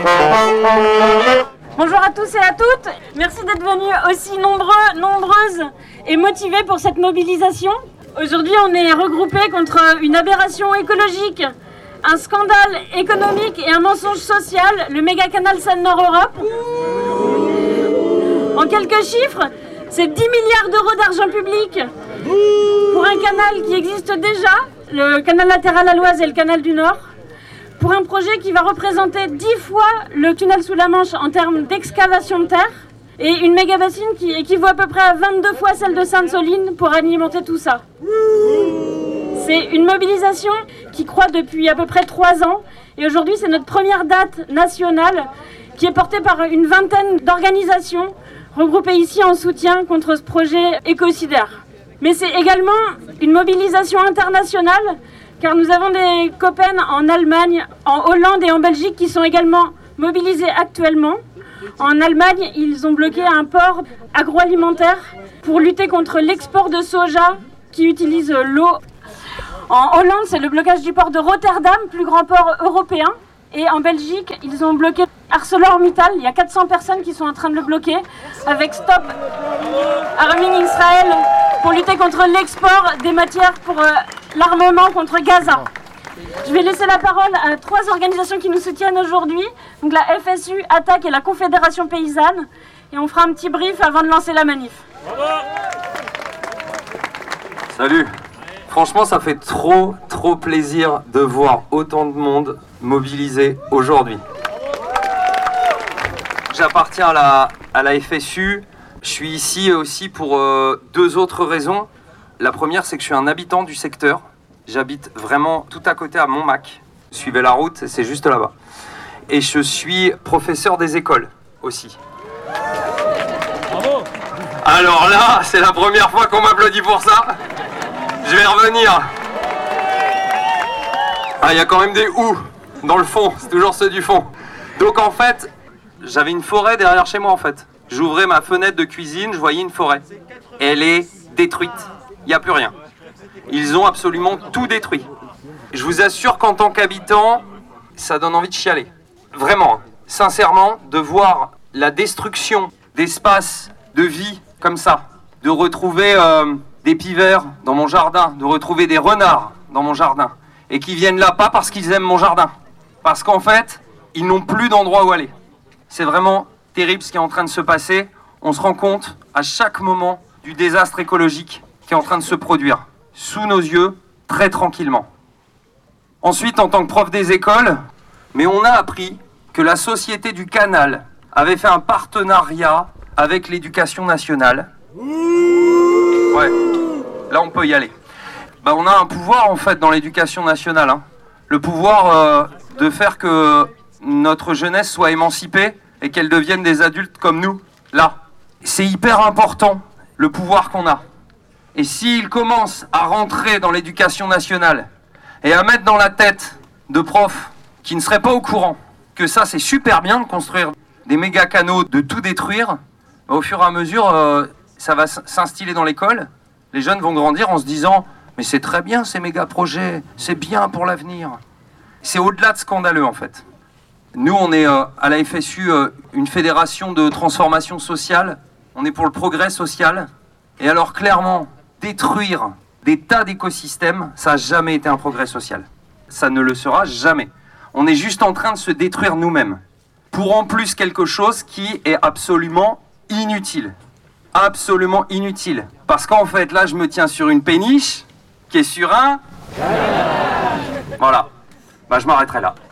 Bonjour à tous et à toutes, merci d'être venus aussi nombreux, nombreuses et motivés pour cette mobilisation. Aujourd'hui, on est regroupés contre une aberration écologique, un scandale économique et un mensonge social, le méga canal Seine-Nord-Europe. En quelques chiffres, c'est 10 milliards d'euros d'argent public pour un canal qui existe déjà, le canal latéral à l'Oise et le canal du Nord, pour un projet qui va représenter 10 fois le tunnel sous la Manche en termes d'excavation de terre, et une méga bassine qui équivaut à peu près à 22 fois celle de Sainte-Soline pour alimenter tout ça. C'est une mobilisation qui croît depuis à peu près 3 ans, et aujourd'hui c'est notre première date nationale qui est portée par une vingtaine d'organisations regroupées ici en soutien contre ce projet écocidaire. Mais c'est également une mobilisation internationale, car nous avons des copains en Allemagne, en Hollande et en Belgique qui sont également mobilisés actuellement. En Allemagne, ils ont bloqué un port agroalimentaire pour lutter contre l'export de soja qui utilise l'eau. En Hollande, c'est le blocage du port de Rotterdam, plus grand port européen. Et en Belgique, ils ont bloqué ArcelorMittal. Il y a 400 personnes qui sont en train de le bloquer avec Stop Arming Israël pour lutter contre l'export des matières pour l'armement contre Gaza. Je vais laisser la parole à 3 organisations qui nous soutiennent aujourd'hui, donc la FSU, Attaque et la Confédération Paysanne. Et on fera un petit brief avant de lancer la manif. Salut. Franchement, ça fait trop plaisir de voir autant de monde mobilisé aujourd'hui. J'appartiens à la FSU. Je suis ici aussi pour 2 autres raisons. La première, c'est que je suis un habitant du secteur. J'habite vraiment tout à côté à Montmac. Suivez la route, c'est juste là-bas. Et je suis professeur des écoles aussi. Bravo. Alors là, c'est la première fois qu'on m'applaudit pour ça. Je vais revenir. Ah, il y a quand même des ou dans le fond, c'est toujours ceux du fond. Donc en fait, j'avais une forêt derrière chez moi en fait. J'ouvrais ma fenêtre de cuisine, je voyais une forêt. Elle est détruite. Il n'y a plus rien. Ils ont absolument tout détruit. Je vous assure qu'en tant qu'habitant, ça donne envie de chialer. Vraiment, sincèrement, de voir la destruction d'espaces de vie comme ça, de retrouver des pivers dans mon jardin, de retrouver des renards dans mon jardin, et qui viennent là pas parce qu'ils aiment mon jardin, parce qu'en fait, ils n'ont plus d'endroit où aller. C'est vraiment terrible ce qui est en train de se passer. On se rend compte à chaque moment du désastre écologique qui est en train de se produire, sous nos yeux, très tranquillement. Ensuite, en tant que prof des écoles, mais on a appris que la Société du Canal avait fait un partenariat avec l'Éducation nationale. Ouais, là on peut y aller. On a un pouvoir en fait dans l'éducation nationale, hein. Le pouvoir de faire que notre jeunesse soit émancipée et qu'elle devienne des adultes comme nous, là. C'est hyper important, le pouvoir qu'on a. Et s'il commence à rentrer dans l'éducation nationale et à mettre dans la tête de profs qui ne seraient pas au courant que ça c'est super bien de construire des méga canaux, de tout détruire, au fur et à mesure ça va s'instiller dans l'école. Les jeunes vont grandir en se disant « mais c'est très bien ces méga projets, c'est bien pour l'avenir ». C'est au-delà de scandaleux en fait. Nous on est à la FSU une fédération de transformation sociale, on est pour le progrès social. Et alors clairement, détruire des tas d'écosystèmes, ça n'a jamais été un progrès social. Ça ne le sera jamais. On est juste en train de se détruire nous-mêmes. Pour en plus quelque chose qui est absolument inutile. Absolument inutile. Parce qu'en fait, là, je me tiens sur une péniche qui est sur un... Voilà. Je m'arrêterai là.